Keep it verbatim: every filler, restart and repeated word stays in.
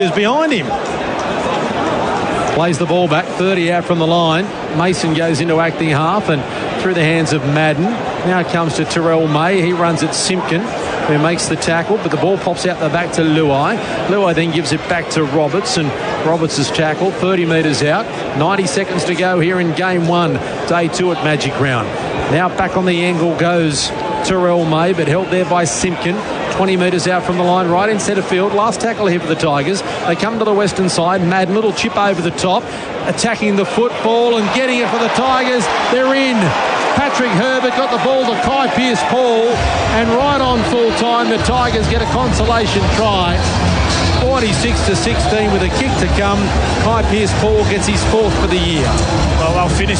is behind him. Plays the ball back, thirty out from the line. Mason goes into acting half and through the hands of Madden. Now it comes to Terrell May. He runs at Simpkin, who makes the tackle, but the ball pops out the back to Luai. Luai then gives it back to Roberts, and Roberts is tackled thirty metres out. ninety seconds to go here in game one, day two at Magic Round. Now back on the angle goes Terrell May, but held there by Simpkin. twenty metres out from the line, right in centre field. Last tackle here for the Tigers. They come to the western side. Madden, little chip over the top, attacking the football and getting it for the Tigers. They're in. Patrick Herbert got the ball to Kai Pearce-Paul, and right on full time, the Tigers get a consolation try. forty-six to sixteen with a kick to come. Kai Pearce-Paul gets his fourth for the year. Well, they'll finish